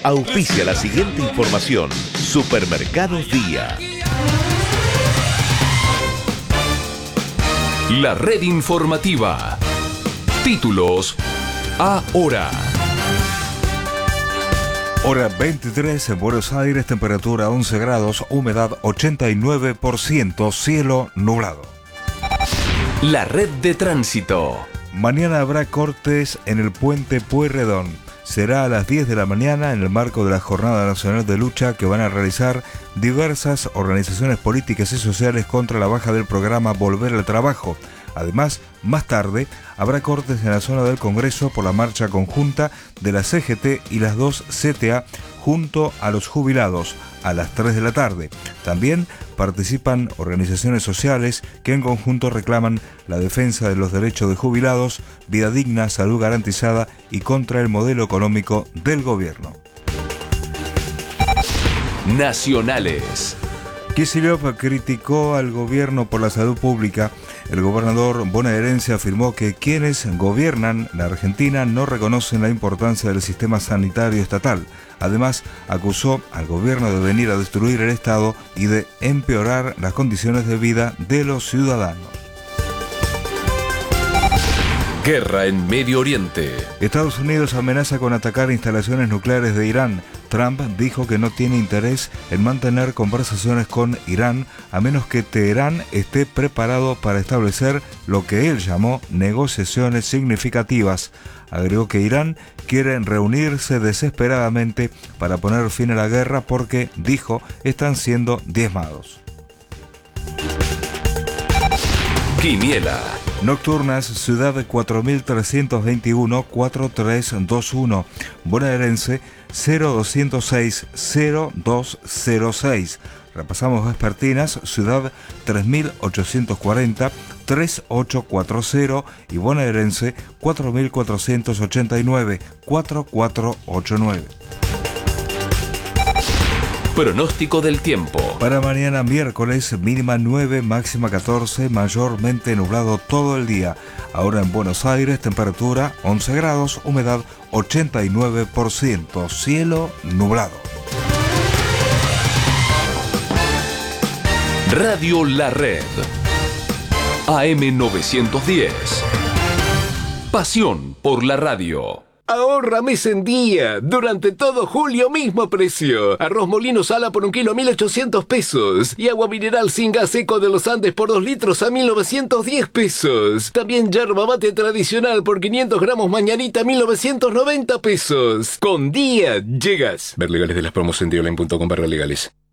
Auspicia la siguiente información. Supermercados Día. La red informativa. Títulos ahora. Hora 23 en Buenos Aires, temperatura 11 grados, humedad 89%, cielo nublado. La red de tránsito. Mañana habrá cortes en el puente Pueyrredón. Será a las 10 de la mañana en el marco de la Jornada Nacional de Lucha que van a realizar diversas organizaciones políticas y sociales contra la baja del programa Volver al Trabajo. Además, más tarde, habrá cortes en la zona del Congreso por la marcha conjunta de la CGT y las dos CTA junto a los jubilados a las 3 de la tarde. También participan organizaciones sociales que en conjunto reclaman la defensa de los derechos de jubilados, vida digna, salud garantizada y contra el modelo económico del gobierno. Nacionales. Kicillof criticó al gobierno por la salud pública. El gobernador bonaerense afirmó que quienes gobiernan la Argentina no reconocen la importancia del sistema sanitario estatal. Además, acusó al gobierno de venir a destruir el Estado y de empeorar las condiciones de vida de los ciudadanos. Guerra en Medio Oriente. Estados Unidos amenaza con atacar instalaciones nucleares de Irán. Trump dijo que no tiene interés en mantener conversaciones con Irán a menos que Teherán esté preparado para establecer lo que él llamó negociaciones significativas. Agregó que Irán quiere reunirse desesperadamente para poner fin a la guerra porque, dijo, están siendo diezmados. Quiniela. Nocturnas, Ciudad 4321-4321, bonaerense 0206-0206. Repasamos vespertinas, Ciudad 3840-3840 y bonaerense 4489-4489. Pronóstico del tiempo. Para mañana miércoles, mínima 9, máxima 14, mayormente nublado todo el día. Ahora en Buenos Aires, temperatura 11 grados, humedad 89%, cielo nublado. Radio La Red. AM 910. Pasión por la radio. Ahorra mes en día. Durante todo julio, mismo precio. Arroz molino sala por 1 kilo a 1.800 pesos. Y agua mineral sin gas seco de los Andes por 2 litros a 1.910 pesos. También yerba mate tradicional por 500 gramos mañanita a 1.990 pesos. Con día llegas. Ver legales de las promos en dioline.com/legales.